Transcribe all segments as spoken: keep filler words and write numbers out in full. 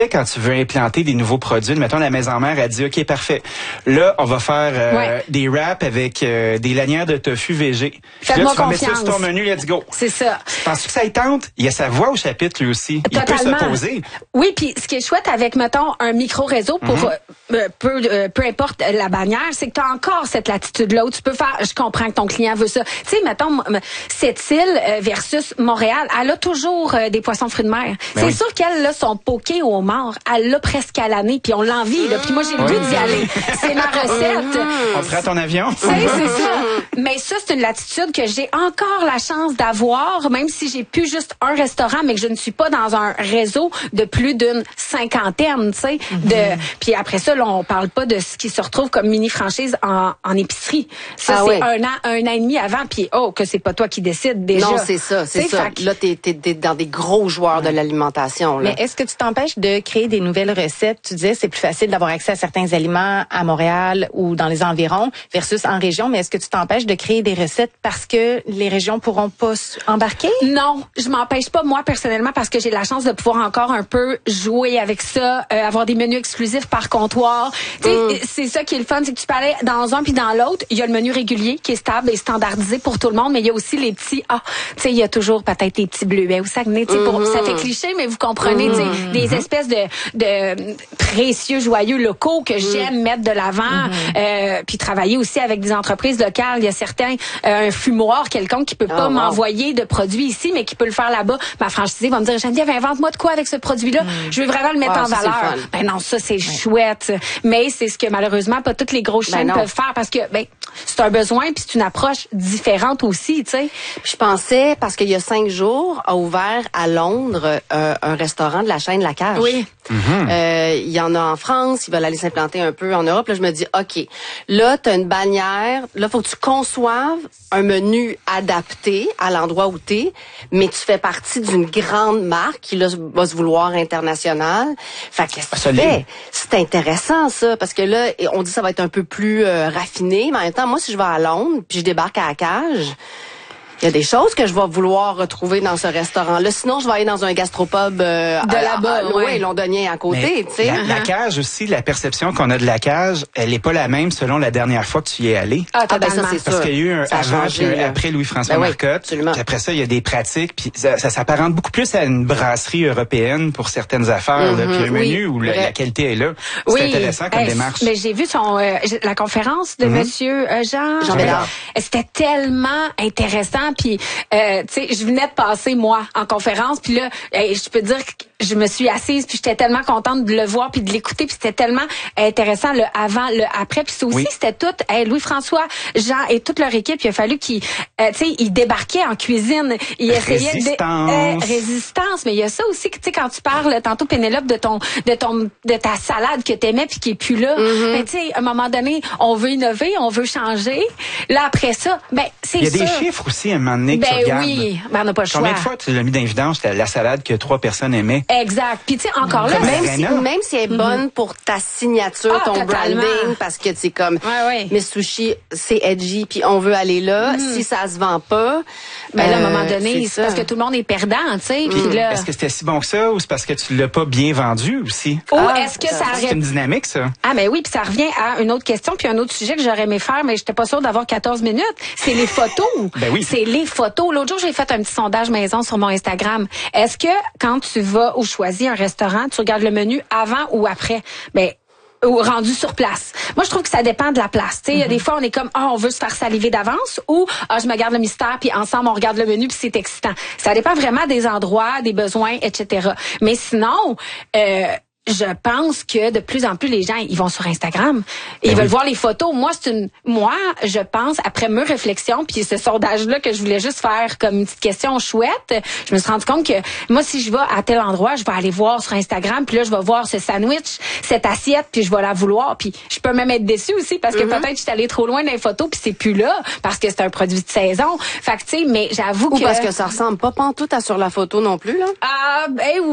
quand tu veux implanter des nouveaux produits, mettons la maison mère a dit OK parfait. Là, on va faire euh, ouais. des wraps avec euh, des lanières de tofu végé. Faites-moi là, tu vas confiance. mettre ça sur ton menu, let's go. C'est ça. Penses-tu que ça y tente? Il y a sa voix au chapitre lui aussi. Totalement. Il peut s'opposer. Oui, puis ce qui est chouette avec mettons un micro réseau pour mm-hmm. euh, peu euh, peu importe la bannière, c'est que tu as encore cette latitude là où tu peux faire je comprends que ton client veut ça. Tu sais mettons cette île versus Montréal, elle a toujours euh, des poissons fruits de mer. Ben c'est oui. sûr qu'elle là son poké au homard, elle l'a presque à l'année puis on l'envie là. Puis moi j'ai le goût d'y aller. C'est ma recette. On prend ton avion. C'est c'est ça. Mais ça c'est une latitude que j'ai encore la chance d'avoir même si j'ai plus juste un restaurant mais que je ne suis pas dans un réseau de plus d'une cinquantaine, tu sais. Mm-hmm. De puis après ça là, on parle pas de ce qui se retrouve comme mini franchise en, en épicerie. Ça ah, c'est oui. un an un an et demi avant puis oh que c'est pas toi qui décides déjà. Non, c'est ça, c'est ça. Que... Là t'es, t'es, t'es dans des gros joueurs ouais. de l'alimentation là. Mais est-ce que tu t'empêches de créer des nouvelles recettes? Tu disais c'est plus facile d'avoir accès à certains aliments à Montréal ou dans les environs versus en région, mais est-ce que tu t'empêches de créer des recettes parce que les régions pourront pas embarquer? Non, je m'empêche pas moi personnellement parce que j'ai la chance de pouvoir encore un peu jouer avec ça, euh, avoir des menus exclusifs par comptoir. Tu sais, mm. c'est ça qui est le fun, c'est que tu peux aller dans un puis dans l'autre. Il y a le menu régulier qui est stable et standardisé pour tout le monde, mais il y a aussi les petits ah, tu sais, il y a toujours peut-être des petits bleuets au Saguenay, tu sais, pour ça fait cliché, mais vous comprenez, mm. tu sais, des espèces de de précieux joyeux locaux que mm. j'aime mettre de l'avant, mm-hmm. euh, puis travailler aussi avec des entreprises locales. Il y a certains euh, un fumoir quelconque qui peut pas oh, m'envoyer wow. de produits ici, mais qui peut le faire là-bas. Ma franchisée va me dire Geneviève, invente-moi de quoi avec ce produit-là. Mm. Je veux vraiment le mettre wow, en valeur. Ben non, ça c'est ouais. chouette, mais c'est ce que malheureusement pas toutes les grosses chaînes ben peuvent faire parce que ben c'est un besoin puis c'est une approche différente aussi, tu sais. Je pensais parce qu'il y a cinq jours a ouvert à Londres euh, un restaurant de la chaîne La Cage. Oui. Mm-hmm. Euh, il y en a en France, ils veulent aller s'implanter un peu en Europe. Là, je me dis, OK, là, tu as une bannière. Là, faut que tu conçoives un menu adapté à l'endroit où tu es, mais tu fais partie d'une grande marque qui là, va se vouloir internationale. Fait que qu'est-ce que tu fais? C'est intéressant, ça, parce que là, on dit que ça va être un peu plus euh, raffiné, mais en même temps, moi, si je vais à Londres puis je débarque à La Cage... Il y a des choses que je vais vouloir retrouver dans ce restaurant-là. Sinon, je vais aller dans un gastropub euh, de là-bas, oui, ouais, londonien à côté. Tu sais, la, la Cage aussi, la perception qu'on a de La Cage, elle est pas la même selon la dernière fois que tu y es allé. Ah, ah ben ça c'est Parce sûr. qu'il y a eu un ça avant changé, puis un après Louis-François ben Marcotte. Oui, puis après ça, il y a des pratiques. Puis ça, ça s'apparente beaucoup plus à une brasserie européenne pour certaines affaires. Mm-hmm, là, puis un menu oui, où la, la qualité est là. C'est oui. intéressant comme hey, démarche. Mais j'ai vu son euh, la conférence de mm-hmm. Monsieur euh, Jean. Jean Bédard. C'était tellement intéressant. Puis euh, tu sais, je venais de passer moi en conférence, puis là, je peux dire que je me suis assise, puis j'étais tellement contente de le voir puis de l'écouter, puis c'était tellement intéressant le avant, le après, puis aussi oui. c'était tout hey, Louis-François, Jean et toute leur équipe, il a fallu qu'ils, euh, tu sais, ils débarquaient en cuisine, ils essayaient résistance. de euh, résistance, mais il y a ça aussi que tu sais quand tu parles tantôt Pénélope de ton de ton de ta salade que t'aimais puis qui est plus là, mm-hmm. mais tu sais à un moment donné, on veut innover, on veut changer. Là après ça, ben c'est il y a ça. des chiffres aussi à un moment donné que ben, tu regardes. Oui, ben on n'a pas le choix. Combien de fois tu l'as mis dans l'évidence la salade que trois personnes aimaient? Exact. Puis tu sais encore là, même si même si elle est bonne mm-hmm. pour ta signature, ah, ton totalement. branding, parce que c'est comme ouais, ouais. mes sushis, c'est edgy, puis on veut aller là. Mm. Si ça se vend pas, ben là, à un moment donné, c'est, c'est parce que tout le monde est perdant, tu sais. Puis mm. là, est-ce que c'était si bon que ça, ou c'est parce que tu l'as pas bien vendu aussi? Ou ah, est-ce que ça, ça c'est une dynamique ça? Ah ben oui, puis ça revient à une autre question, puis un autre sujet que j'aurais aimé faire, mais j'étais pas sûre d'avoir quatorze minutes. C'est les photos. Ben oui. C'est les photos. L'autre jour, j'ai fait un petit sondage maison sur mon Instagram. Est-ce que quand tu vas ou choisis un restaurant, tu regardes le menu avant ou après? Ben ou rendu sur place. Moi, je trouve que ça dépend de la place. Tu sais, mm-hmm. des fois, on est comme, ah, oh, on veut se faire saliver d'avance, ou ah, je me garde le mystère, puis ensemble, on regarde le menu, puis c'est excitant. Ça dépend vraiment des endroits, des besoins, et cetera. Mais sinon, euh, je pense que de plus en plus les gens ils vont sur Instagram et ils oui. veulent voir les photos. Moi c'est une moi je pense après mes réflexions puis ce sondage là que je voulais juste faire comme une petite question chouette, je me suis rendu compte que moi si je vais à tel endroit, je vais aller voir sur Instagram puis là je vais voir ce sandwich, cette assiette puis je vais la vouloir puis je peux même être déçue aussi parce que mm-hmm. peut-être je suis allée trop loin dans les photos puis c'est plus là parce que c'est un produit de saison. Fait que tu sais mais j'avoue ou que parce que ça ressemble pas pantoute à sur la photo non plus là. Ah ben ou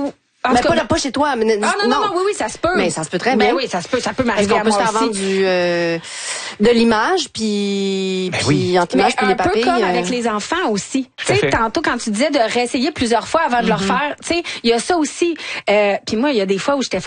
En mais tout cas, pas, pas chez toi. Mais, ah non, non, non, oui, oui, ça se peut. Mais ça se peut très bien. Ben oui, ça se peut, ça peut m'arriver Est-ce à qu'on peut moi se faire aussi. vendre du, euh, de l'image, puis, ben puis oui. anti-image, puis un les papilles. peu comme euh... avec les enfants aussi. Tu à sais, fait. tantôt quand tu disais de réessayer plusieurs fois avant de Mm-hmm. leur faire, tu sais, il y a ça aussi. Euh, puis moi, il y a des fois où j'étais